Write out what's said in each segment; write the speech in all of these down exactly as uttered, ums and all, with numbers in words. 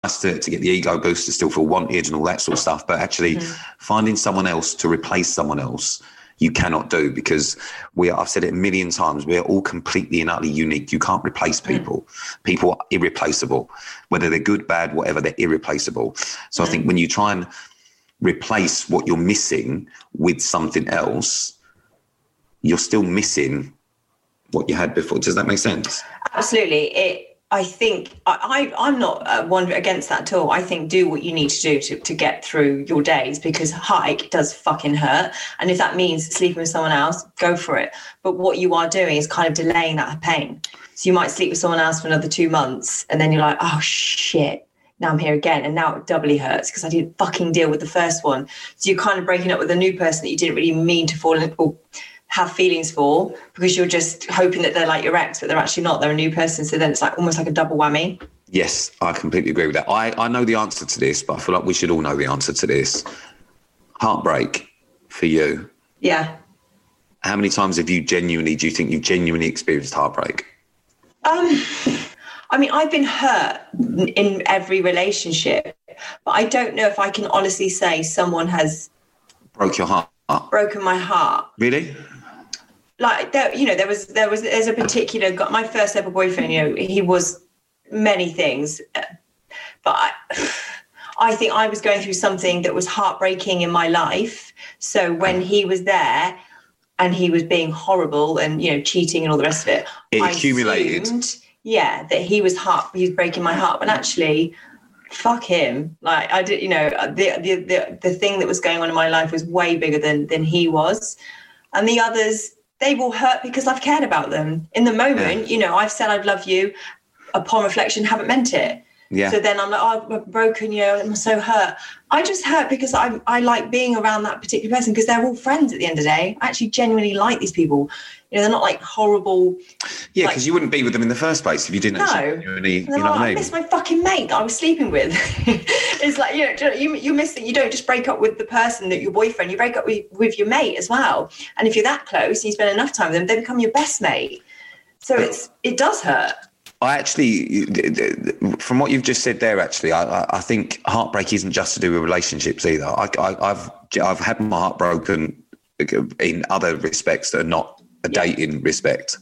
nice to, to get the ego boost, to still feel wanted and all that sort of stuff. But actually mm. finding someone else to replace someone else, you cannot do, because we are, I've said it a million times, we are all completely and utterly unique. You can't replace people. Mm. People are irreplaceable. Whether they're good, bad, whatever, they're irreplaceable. So mm. I think when you try and replace what you're missing with something else, you're still missing what you had before. Does that make sense? Absolutely. It. I think I, I, I'm not uh, one against that at all. I think do what you need to do to, to get through your days, because heartache does fucking hurt. And if that means sleeping with someone else, go for it. But what you are doing is kind of delaying that pain. So you might sleep with someone else for another two months and then you're like, oh, shit, now I'm here again. And now it doubly hurts because I didn't fucking deal with the first one. So you're kind of breaking up with a new person that you didn't really mean to fall in or have feelings for, because you're just hoping that they're like your ex, but they're actually not. They're a new person. So then it's like almost like a double whammy. Yes, I completely agree with that. I, I know the answer to this, but I feel like we should all know the answer to this. Heartbreak for you. Yeah. How many times have you genuinely, do you think you've genuinely experienced heartbreak? Um, I mean, I've been hurt in every relationship, but I don't know if I can honestly say someone has broke your heart. Broken my heart. Really? Like, there, you know, there was, there was, there's a particular, got my first ever boyfriend, you know, he was many things, but I, I think I was going through something that was heartbreaking in my life. So when he was there and he was being horrible and, you know, cheating and all the rest of it, it I accumulated. Assumed, yeah, that he was heart, he was breaking my heart. But actually, fuck him. Like, I did, you know, the, the, the, the thing that was going on in my life was way bigger than, than he was. And the others, they will hurt because I've cared about them. In the moment, yeah. you know, I've said I'd love you. Upon reflection, haven't meant it. Yeah. So then I'm like, oh, I'm broken, you know, I'm so hurt. I just hurt because I I like being around that particular person, because they're all friends at the end of the day. I actually genuinely like these people. You know, they're not like horrible. Yeah, because like, you wouldn't be with them in the first place if you didn't. No. Actually, you know, like, what I mean? I miss my fucking mate that I was sleeping with. It's like, you know, you, you miss that you don't just break up with the person that your boyfriend, you break up with, with your mate as well. And if you're that close and you spend enough time with them, they become your best mate. So it's it does hurt. I actually, from what you've just said there, actually, I, I think heartbreak isn't just to do with relationships either. I, I, I've I've had my heart broken in other respects that are not a dating respect,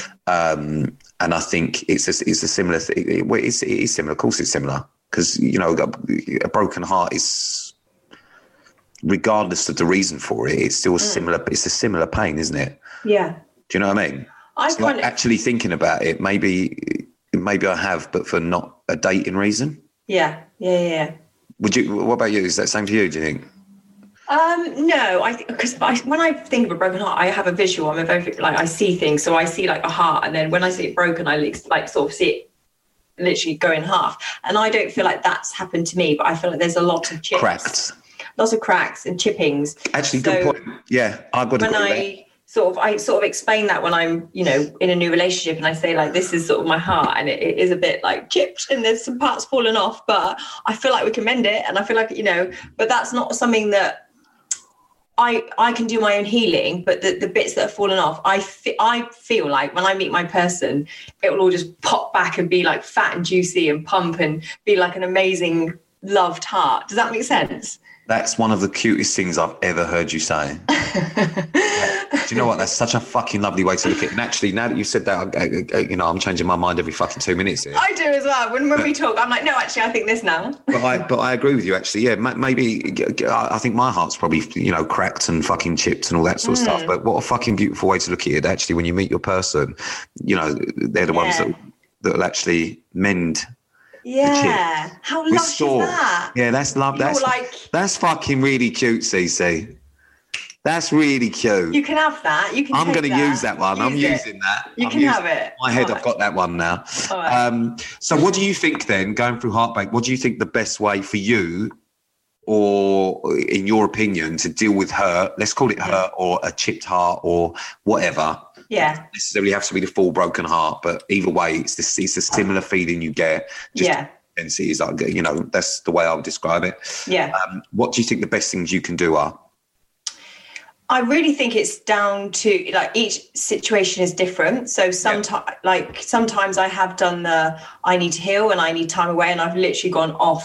um, and I think it's a, it's a similar thing. It, it's, it is similar, of course, it's similar, because you know a broken heart is, regardless of the reason for it, it's still a mm. similar. It's a similar pain, isn't it? Yeah. Do you know what I mean? I it's kind like of actually thinking about it. Maybe. Maybe I have, but for not a dating reason. Yeah, yeah, yeah. Would you? What about you? Is that the same for you? Do you think? Um, no, I because I, when I think of a broken heart, I have a visual. I'm a very like I see things, so I see like a heart, and then when I see it broken, I like, like sort of see it literally go in half. And I don't feel like that's happened to me, but I feel like there's a lot of chips, cracks, lots of cracks and chippings. Actually, so good point. Yeah, I've got to when I. Sort of, I sort of explain that when I'm, you know, in a new relationship, and I say like, this is sort of my heart, and it, it is a bit like chipped, and there's some parts falling off, but I feel like we can mend it, and I feel like, you know, but that's not something that I I can do my own healing. But the, the bits that have fallen off, I fe- I feel like when I meet my person, it will all just pop back and be like fat and juicy and pump and be like an amazing loved heart. Does that make sense? That's one of the cutest things I've ever heard you say. Do you know what? That's such a fucking lovely way to look at it. And actually, now that you said that, I, I, you know, I'm changing my mind every fucking two minutes here. I do as well. When when we talk, I'm like, no, actually, I think this now. but I but I agree with you, actually. Yeah, maybe I think my heart's probably, you know, cracked and fucking chipped and all that sort of mm. stuff. But what a fucking beautiful way to look at it. Actually, when you meet your person, you know, they're the yeah. ones that that'll actually mend. Yeah, how lush is that? Yeah, that's love. That's like, that's fucking really cute, Cece. That's really cute. You can have that. You can. I'm going to use use that one. Use I'm it. using that. You I'm can using, have it. My head, All I've got that one now. Right. Um, so, what do you think then, going through heartbreak? What do you think the best way for you, or in your opinion, to deal with hurt? Let's call it hurt, or a chipped heart, or whatever. Yeah. It doesn't necessarily have to be the full broken heart, but either way, it's this. It's a similar feeling you get. Just yeah. intensity is like, you know, that's the way I would describe it. Yeah. Um, what do you think the best things you can do are? I really think it's down to, like, each situation is different. So sometimes, yeah. like sometimes I have done the, I need to heal and I need time away, and I've literally gone off